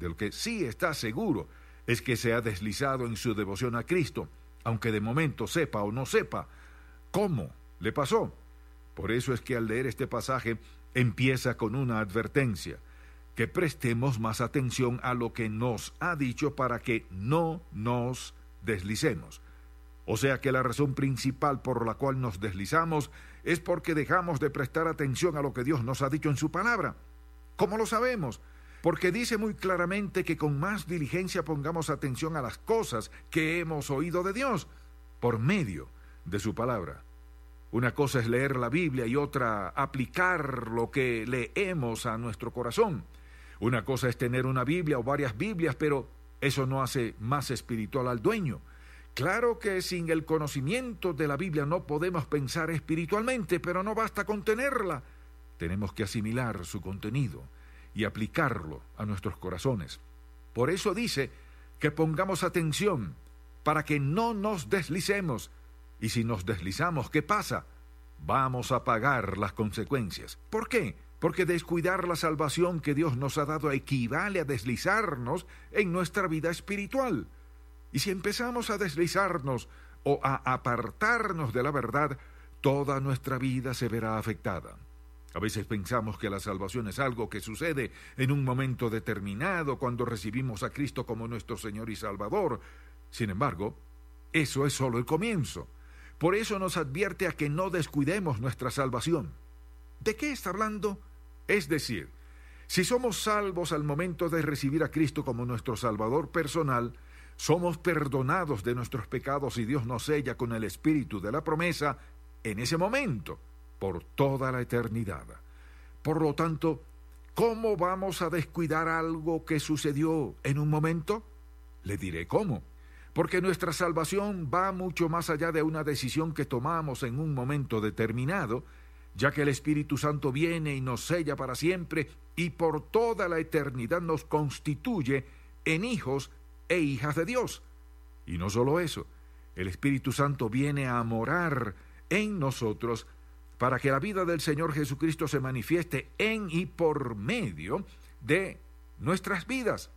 De lo que sí está seguro es que se ha deslizado en su devoción a Cristo, aunque de momento sepa o no sepa cómo le pasó. Por eso es que al leer este pasaje empieza con una advertencia, que prestemos más atención a lo que nos ha dicho para que no nos deslicemos. O sea que la razón principal por la cual nos deslizamos es porque dejamos de prestar atención a lo que Dios nos ha dicho en su palabra. ¿Cómo lo sabemos? Porque dice muy claramente que con más diligencia pongamos atención a las cosas que hemos oído de Dios por medio de su palabra. Una cosa es leer la Biblia y otra aplicar lo que leemos a nuestro corazón. Una cosa es tener una Biblia o varias Biblias, pero eso no hace más espiritual al dueño. Claro que sin el conocimiento de la Biblia no podemos pensar espiritualmente, pero no basta con tenerla. Tenemos que asimilar su contenido y aplicarlo a nuestros corazones. Por eso dice que pongamos atención para que no nos deslicemos. Y si nos deslizamos, ¿qué pasa? Vamos a pagar las consecuencias. ¿Por qué? Porque descuidar la salvación que Dios nos ha dado equivale a deslizarnos en nuestra vida espiritual. Y si empezamos a deslizarnos o a apartarnos de la verdad, toda nuestra vida se verá afectada. A veces pensamos que la salvación es algo que sucede en un momento determinado cuando recibimos a Cristo como nuestro Señor y Salvador. Sin embargo, eso es solo el comienzo. Por eso nos advierte a que no descuidemos nuestra salvación. ¿De qué está hablando? Es decir, si somos salvos al momento de recibir a Cristo como nuestro Salvador personal, somos perdonados de nuestros pecados y Dios nos sella con el Espíritu de la promesa en ese momento, por toda la eternidad. Por lo tanto, ¿cómo vamos a descuidar algo que sucedió en un momento? Le diré cómo. Porque nuestra salvación va mucho más allá de una decisión que tomamos en un momento determinado, ya que el Espíritu Santo viene y nos sella para siempre y por toda la eternidad nos constituye en hijos e hijas de Dios. Y no solo eso, el Espíritu Santo viene a morar en nosotros para que la vida del Señor Jesucristo se manifieste en y por medio de nuestras vidas.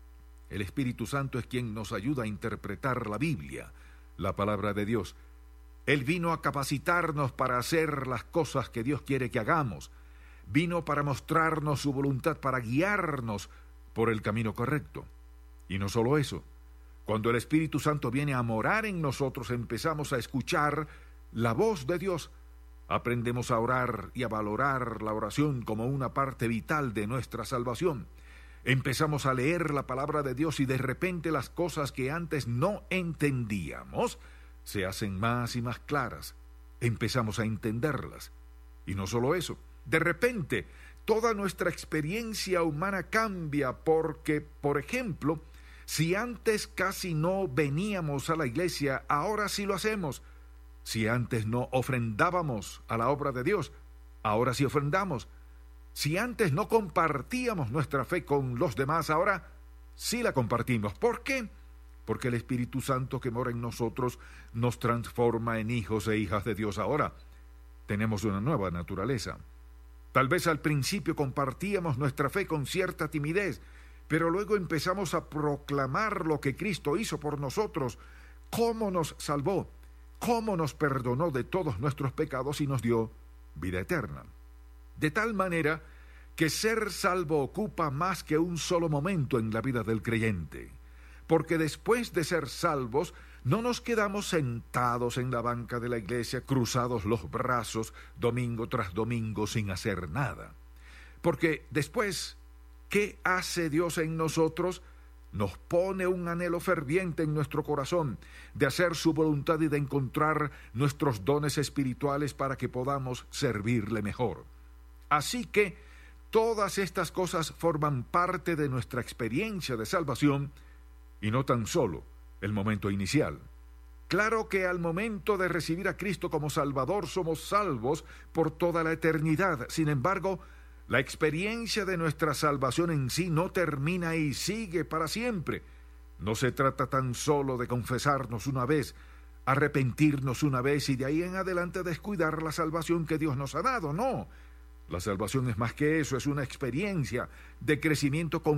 El Espíritu Santo es quien nos ayuda a interpretar la Biblia, la palabra de Dios. Él vino a capacitarnos para hacer las cosas que Dios quiere que hagamos. Vino para mostrarnos su voluntad, para guiarnos por el camino correcto. Y no solo eso, cuando el Espíritu Santo viene a morar en nosotros, empezamos a escuchar la voz de Dios. Aprendemos a orar y a valorar la oración como una parte vital de nuestra salvación. Empezamos a leer la palabra de Dios y de repente las cosas que antes no entendíamos se hacen más y más claras. Empezamos a entenderlas. Y no solo eso, de repente toda nuestra experiencia humana cambia porque, por ejemplo, si antes casi no veníamos a la iglesia, ahora sí lo hacemos. Si antes no ofrendábamos a la obra de Dios, ahora sí ofrendamos. Si antes no compartíamos nuestra fe con los demás, ahora sí la compartimos. ¿Por qué? Porque el Espíritu Santo que mora en nosotros nos transforma en hijos e hijas de Dios. Ahora tenemos una nueva naturaleza. Tal vez al principio compartíamos nuestra fe con cierta timidez, pero luego empezamos a proclamar lo que Cristo hizo por nosotros, cómo nos salvó, cómo nos perdonó de todos nuestros pecados y nos dio vida eterna. De tal manera que ser salvo ocupa más que un solo momento en la vida del creyente. Porque después de ser salvos, no nos quedamos sentados en la banca de la iglesia, cruzados los brazos, domingo tras domingo, sin hacer nada. Porque después, ¿qué hace Dios en nosotros? Nos pone un anhelo ferviente en nuestro corazón de hacer su voluntad y de encontrar nuestros dones espirituales para que podamos servirle mejor. Así que todas estas cosas forman parte de nuestra experiencia de salvación y no tan solo el momento inicial. Claro que al momento de recibir a Cristo como Salvador somos salvos por toda la eternidad. Sin embargo, la experiencia de nuestra salvación en sí no termina y sigue para siempre. No se trata tan solo de confesarnos una vez, arrepentirnos una vez y de ahí en adelante descuidar la salvación que Dios nos ha dado. No. La salvación es más que eso, es una experiencia de crecimiento